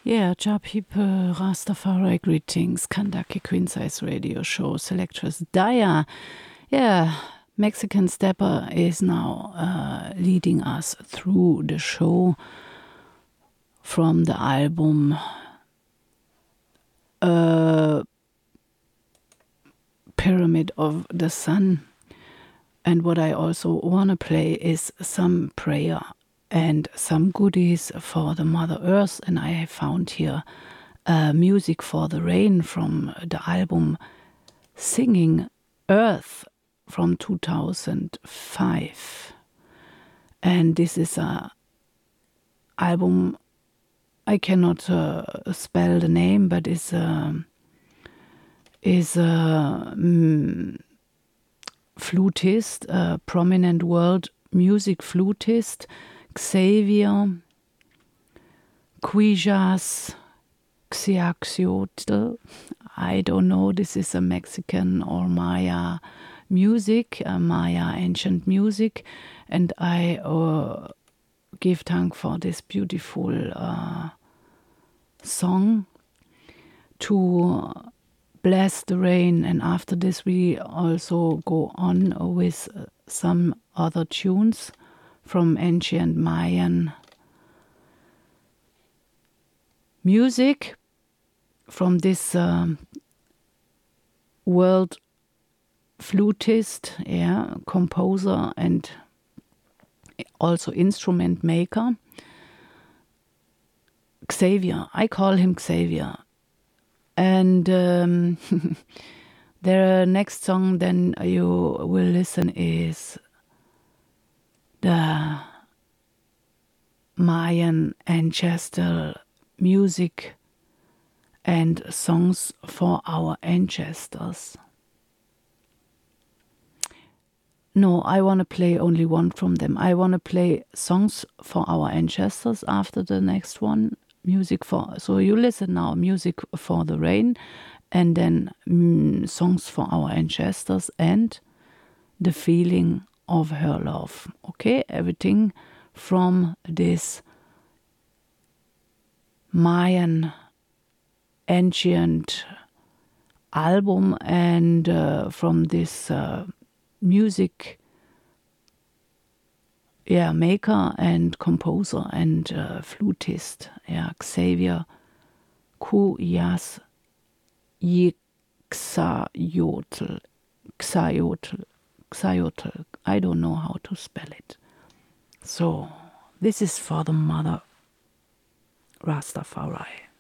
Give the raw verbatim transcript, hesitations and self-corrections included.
Yeah, Jah people, Rastafari greetings, Kandaki Queen Size Radio Show, Selectress Daya. Yeah, Mexican Stepper is now uh, leading us through the show from the album uh, Pyramid of the Sun. And what I also want to play is some prayer and some goodies for the Mother Earth. And I have found here uh, music for the rain from the album Singing Earth from two thousand five. And this is a album, I cannot uh, spell the name, but it's a, is a mm, flutist, a prominent world music flutist, Xavier Quijas Xiaxiotl. I don't know, this is a Mexican or Maya music, uh, Maya ancient music, and I uh, give thanks for this beautiful uh, song to bless the rain. And after this we also go on with some other tunes from ancient Mayan music from this um, world flutist, yeah, composer and also instrument maker, Xavier. I call him Xavier. And um, the next song then you will listen is the Mayan ancestral music and songs for our ancestors. No, I want to play only one from them. I want to play songs for our ancestors after the next one. Music for, so you listen now, music for the rain, and then mm, songs for our ancestors and the feeling of her love. Okay, everything from this Mayan ancient album and uh, from this uh, music yeah, maker and composer and uh, flutist, yeah, Xavier Kuyas Xayotl. Xayotl. Xayotl. I don't know how to spell it. So, this is for the Mother Rastafari.